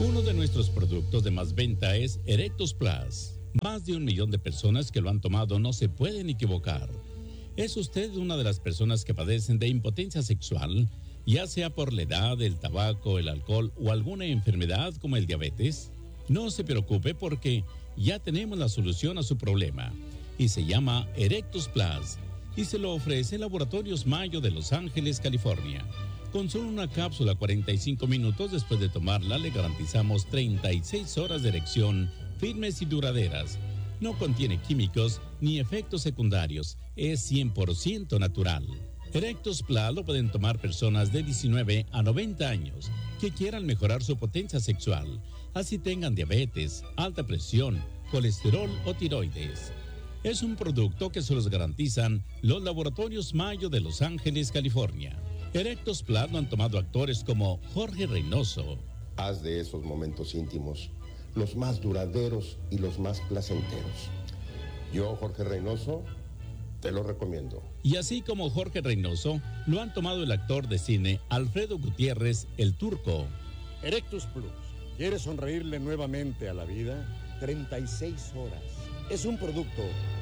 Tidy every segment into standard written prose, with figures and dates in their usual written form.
Uno de nuestros productos de más venta es Erectus Plus. Más de 1 millón de personas que lo han tomado no se pueden equivocar. ¿Es usted una de las personas que padecen de impotencia sexual, ya sea por la edad, el tabaco, el alcohol o alguna enfermedad como el diabetes? No se preocupe porque ya tenemos la solución a su problema y se llama Erectus Plus y se lo ofrece Laboratorios Mayo de Los Ángeles, California. Con solo una cápsula 45 minutos después de tomarla le garantizamos 36 horas de erección firmes y duraderas. No contiene químicos ni efectos secundarios, es 100% natural. Erectus Plus lo pueden tomar personas de 19 a 90 años que quieran mejorar su potencia sexual, así tengan diabetes, alta presión, colesterol o tiroides. Es un producto que se los garantizan los Laboratorios Mayo de Los Ángeles, California. Erectus Plus lo han tomado actores como Jorge Reynoso. Haz de esos momentos íntimos los más duraderos y los más placenteros. Yo, Jorge Reynoso, te lo recomiendo. Y así como Jorge Reynoso, lo han tomado el actor de cine Alfredo Gutiérrez, el Turco. Erectus Plus. ¿Quieres sonreírle nuevamente a la vida? 36 horas. Es un producto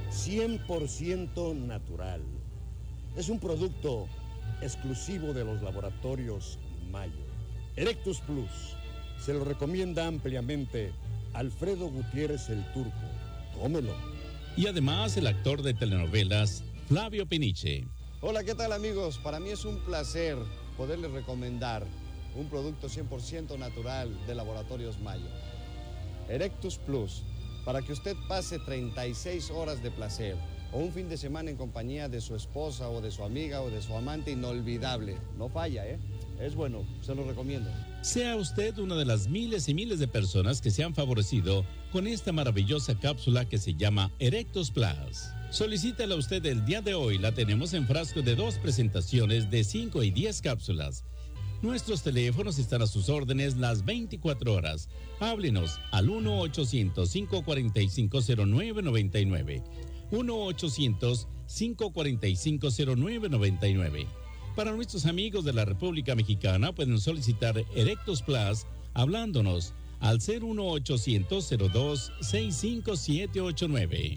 100% natural. Es un producto exclusivo de los Laboratorios Mayo. Erectus Plus. Se lo recomienda ampliamente Alfredo Gutiérrez el Turco. Tómelo. Y además el actor de telenovelas Flavio Peniche. Hola, ¿qué tal amigos? Para mí es un placer poderles recomendar un producto 100% natural de Laboratorios Mayo. Erectus Plus, para que usted pase 36 horas de placer o un fin de semana en compañía de su esposa o de su amiga o de su amante inolvidable. No falla, ¿eh? Es bueno, se lo recomiendo. Sea usted una de las miles y miles de personas que se han favorecido con esta maravillosa cápsula que se llama Erectus Plus. Solicítela usted el día de hoy, la tenemos en frasco de 2 presentaciones de 5 y 10 cápsulas. Nuestros teléfonos están a sus órdenes las 24 horas. Háblenos al 1-800-545-0999. 1-800-545-0999. Para nuestros amigos de la República Mexicana pueden solicitar Erectus Plus hablándonos al 01800-02-65789.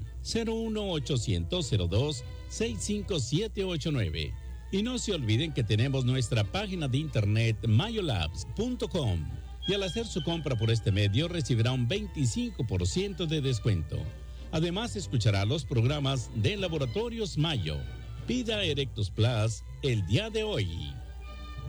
01800-02-65789. Y no se olviden que tenemos nuestra página de internet mayolabs.com y al hacer su compra por este medio recibirá un 25% de descuento. Además escuchará los programas de Laboratorios Mayo. Pida Erectus Plus el día de hoy.